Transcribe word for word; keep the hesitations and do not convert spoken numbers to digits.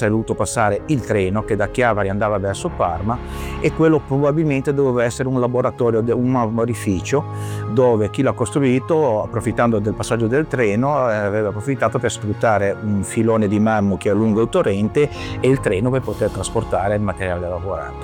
essere dovuto passare il treno che da Chiavari andava verso Parma, e quello probabilmente doveva essere un laboratorio, un arborificio, dove chi l'ha costruito, approfittando del passaggio del treno, aveva approfittato per sfruttare un filone di marmo che allunga il torrente e il treno per poter trasportare il materiale lavorato.